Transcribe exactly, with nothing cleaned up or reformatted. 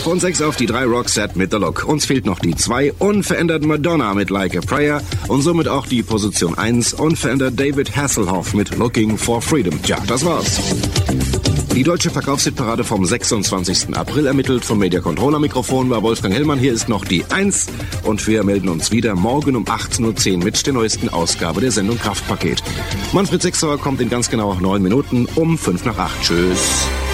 und sechs auf die drei Roxette mit The Look. Uns fehlt noch die zwei, unverändert Madonna mit Like a Prayer und somit auch die Position eins, unverändert David Hasselhoff mit Looking for Freedom. Tja, das war's. Die deutsche Verkaufshitparade vom sechsundzwanzigsten April ermittelt. Vom Media-Controller-Mikrofon war Wolfgang Hellmann. Hier ist noch die eins und wir melden uns wieder morgen um achtzehn Uhr zehn mit der neuesten Ausgabe der Sendung Kraftpaket. Manfred Sechsauer kommt in ganz genau neun Minuten um fünf nach acht. Tschüss.